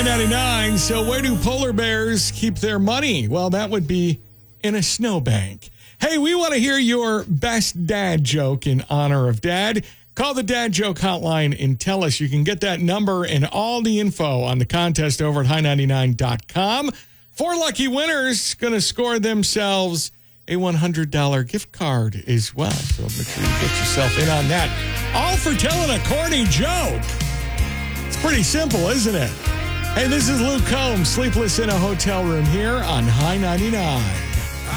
High 99. So where do polar bears keep their money? Well, that would be in a snowbank. Hey, we want to hear your best dad joke in honor of Dad. Call the Dad Joke Hotline and tell us. You can get that number and all the info on the contest over at high99.com. 4 lucky winners going to score themselves a $100 gift card as well. So make sure you get yourself in on that. All for telling a corny joke. It's pretty simple, isn't it? Hey, this is Luke Combs, Sleepless in a Hotel Room here on High 99.